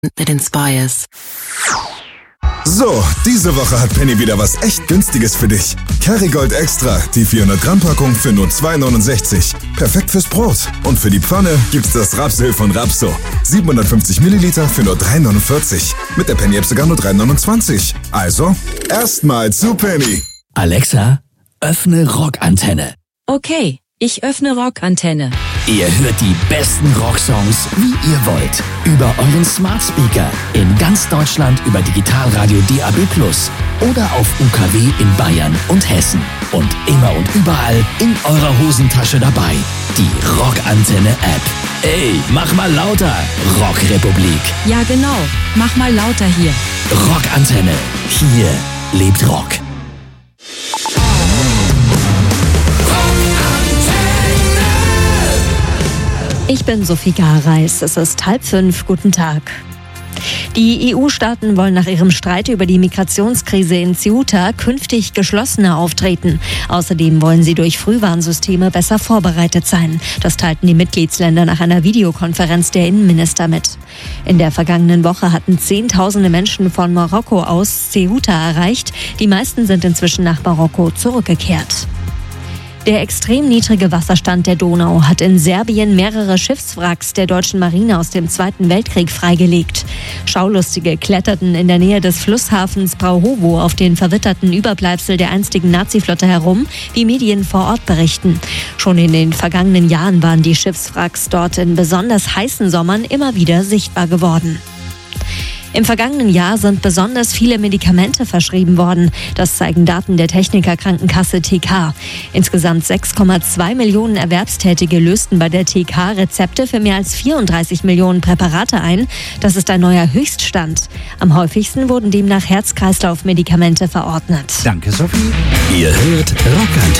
that inspires. So, diese Woche hat Penny wieder was echt Günstiges für dich. Kerrygold Extra, die 400 Gramm Packung für nur 2,69. Perfekt fürs Brot. Und für die Pfanne gibt's das Rapsöl von Rapso. 750 Milliliter für nur 3,49. Mit der Penny-App sogar nur 3,29. Also, erstmal zu Penny. Alexa, öffne Rockantenne. Okay, ich öffne Rockantenne. Ihr hört die besten Rocksongs, wie ihr wollt. Über euren Smart Speaker. In ganz Deutschland über Digitalradio DAB+ oder auf UKW in Bayern und Hessen. Und immer und überall in eurer Hosentasche dabei. Die Rockantenne App. Ey, mach mal lauter, Rockrepublik. Ja genau, mach mal lauter hier. Rockantenne. Hier lebt Rock. Ich bin Sophie Gareis. Es ist 4:30. Guten Tag. Die EU-Staaten wollen nach ihrem Streit über die Migrationskrise in Ceuta künftig geschlossener auftreten. Außerdem wollen sie durch Frühwarnsysteme besser vorbereitet sein. Das teilten die Mitgliedsländer nach einer Videokonferenz der Innenminister mit. In der vergangenen Woche hatten Zehntausende Menschen von Marokko aus Ceuta erreicht. Die meisten sind inzwischen nach Marokko zurückgekehrt. Der extrem niedrige Wasserstand der Donau hat in Serbien mehrere Schiffswracks der deutschen Marine aus dem Zweiten Weltkrieg freigelegt. Schaulustige kletterten in der Nähe des Flusshafens Brauhovo auf den verwitterten Überbleibsel der einstigen Naziflotte herum, wie Medien vor Ort berichten. Schon in den vergangenen Jahren waren die Schiffswracks dort in besonders heißen Sommern immer wieder sichtbar geworden. Im vergangenen Jahr sind besonders viele Medikamente verschrieben worden. Das zeigen Daten der Technikerkrankenkasse TK. Insgesamt 6,2 Millionen Erwerbstätige lösten bei der TK Rezepte für mehr als 34 Millionen Präparate ein. Das ist ein neuer Höchststand. Am häufigsten wurden demnach Herz-Kreislauf-Medikamente verordnet. Danke, Sophie. Ihr hört Rockantenne.